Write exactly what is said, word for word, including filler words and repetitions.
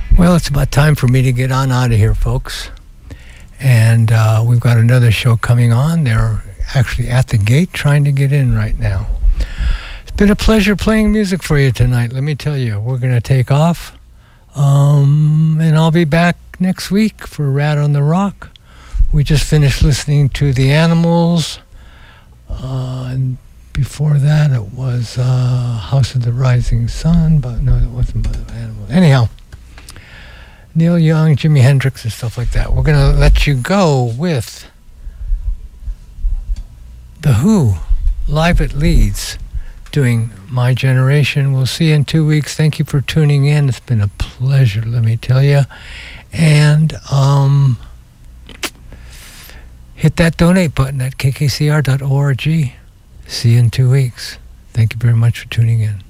Well, it's about time for me to get on out of here, folks. And uh, we've got another show coming on. They're actually at the gate trying to get in right now. It's been a pleasure playing music for you tonight, let me tell you. We're going to take off. Um, and I'll be back next week for Rat on the Rock. We just finished listening to The Animals. Uh, and before that, it was uh, House of the Rising Sun. But no, it wasn't by The Animals. Anyhow, Neil Young, Jimi Hendrix, and stuff like that. We're going to let you go with The Who, live at Leeds, doing My Generation. We'll see you in two weeks. Thank you for tuning in. It's been a pleasure, let me tell you. And um, hit that donate button at k k c r dot org. See you in two weeks. Thank you very much for tuning in.